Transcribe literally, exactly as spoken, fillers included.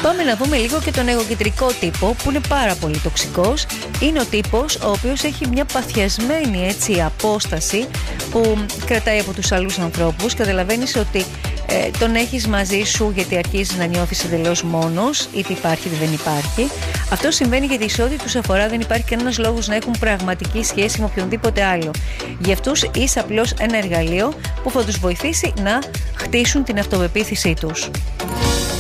Πάμε να δούμε λίγο και τον εγωκεντρικό τύπο, που είναι πάρα πολύ τοξικός. Είναι ο τύπος ο οποίος έχει μια παθιασμένη έτσι απόσταση που κρατάει από τους άλλους ανθρώπους. Καταλαβαίνεις ότι ε, τον έχεις μαζί σου γιατί αρχίζεις να νιώθεις εντελώς μόνος, είτε υπάρχει είτε δεν υπάρχει. Αυτό συμβαίνει γιατί σε ό,τι τους αφορά δεν υπάρχει κανένας λόγος να έχουν πραγματική σχέση με οποιονδήποτε άλλο. Για αυτούς είσαι απλώς ένα εργαλείο που θα τους βοηθήσει να χτίσουν την αυτοπεποίθησή τους.